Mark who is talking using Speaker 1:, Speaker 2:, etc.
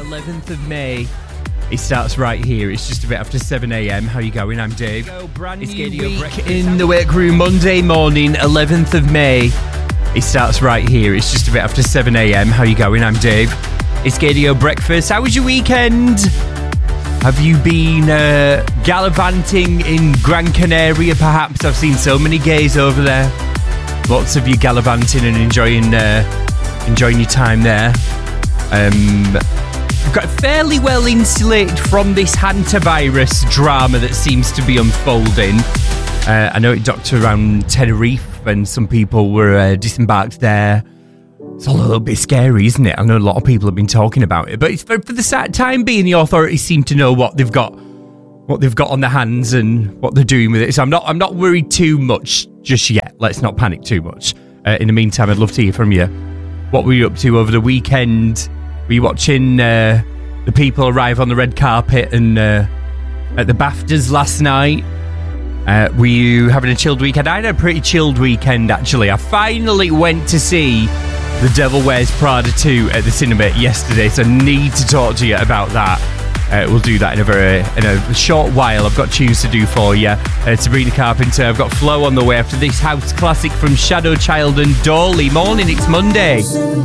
Speaker 1: 11th of May. It starts right here. It's just a bit after 7 a.m. How you going? I'm Dave. It's Gadio Breakfast in the Wake Room, Monday morning, 11th of May. It starts right here. It's just a bit after 7 a.m. How you going? I'm Dave. It's Gadio Breakfast. How was your weekend? Have you been gallivanting in Gran Canaria, perhaps? I've seen so many gays over there. Lots of you gallivanting and enjoying your time there. I've got fairly well insulated from this hantavirus drama that seems to be unfolding. I know it docked around Tenerife and some people were disembarked there. It's all a little bit scary, isn't it? I know a lot of people have been talking about it, but it's for the time being, the authorities seem to know what they've got on their hands and what they're doing with it. So I'm not worried too much just yet. Let's not panic too much. In the meantime, I'd love to hear from you. What were you up to over the weekend? Were you watching the people arrive on the red carpet and at the BAFTAs last night? Were you having a chilled weekend? I had a pretty chilled weekend, actually. I finally went to see The Devil Wears Prada 2 at the cinema yesterday, so I need to talk to you about that. We'll do that in a short while. I've got tunes to do for you. Sabrina Carpenter. I've got Flow on the way after this house classic from Shadow Child and Dolly. Morning, it's Monday.